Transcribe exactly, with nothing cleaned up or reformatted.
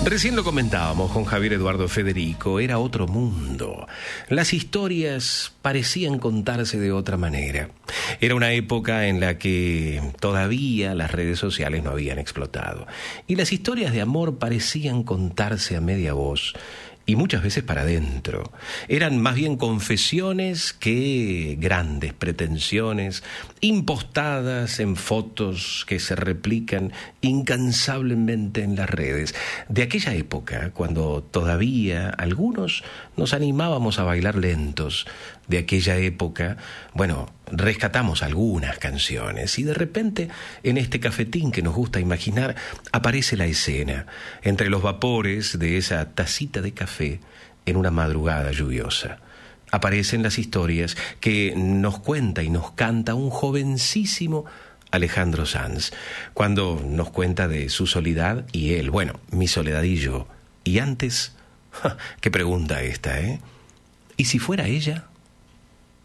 Recién lo comentábamos con Javier Eduardo Federico, era otro mundo. Las historias parecían contarse de otra manera. Era una época en la que todavía las redes sociales no habían explotado. Y las historias de amor parecían contarse a media voz. Y muchas veces para adentro. Eran más bien confesiones que grandes pretensiones, impostadas en fotos que se replican incansablemente en las redes. De aquella época, cuando todavía algunos nos animábamos a bailar lentos. De aquella época, bueno, rescatamos algunas canciones y de repente, en este cafetín que nos gusta imaginar, aparece la escena, entre los vapores de esa tacita de café en una madrugada lluviosa. Aparecen las historias que nos cuenta y nos canta un jovencísimo Alejandro Sanz, cuando nos cuenta de su soledad y él, bueno, mi soledad y yo. Y antes, ¡ja! Qué pregunta esta, ¿eh? ¿Y si fuera ella?